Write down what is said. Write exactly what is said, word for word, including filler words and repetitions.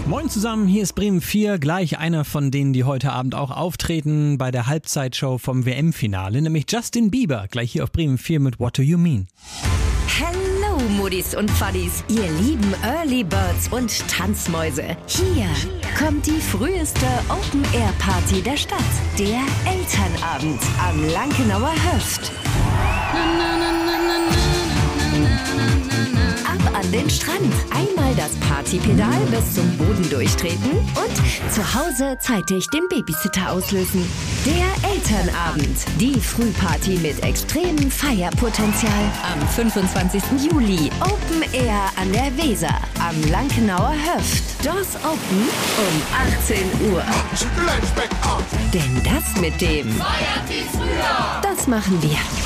Moin zusammen, hier ist Bremen vier, gleich einer von denen, die heute Abend auch auftreten bei der Halbzeitshow vom W M-Finale, nämlich Justin Bieber, gleich hier auf Bremen vier mit What Do You Mean? Hello, Muddis und Fuddies, ihr lieben Early Birds und Tanzmäuse. Hier kommt die früheste Open-Air-Party der Stadt, der Elternabend am Lankenauer Höft. Ab an den Strand, einmal das Partypedal bis zum Boden durchtreten und zu Hause zeitig den Babysitter auslösen. Der Elternabend, die Frühparty mit extremem Feierpotenzial am fünfundzwanzigsten Juli. Open Air an der Weser am Lankenauer Höft. Doors open um achtzehn Uhr. Denn das mit dem Feiern wie früher, das machen wir.